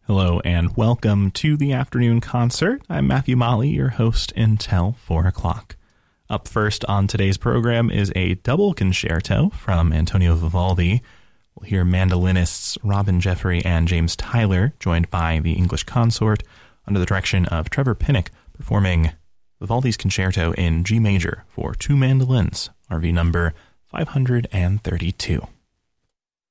Hello and welcome to the afternoon concert. I'm Matthew Molly, your host until 4 o'clock. Up first on today's program is a double concerto from Antonio Vivaldi. We'll hear mandolinists Robin Jeffrey and James Tyler, joined by the English Consort, under the direction of Trevor Pinnock, performing Vivaldi's concerto in G major for two mandolins, RV number 532.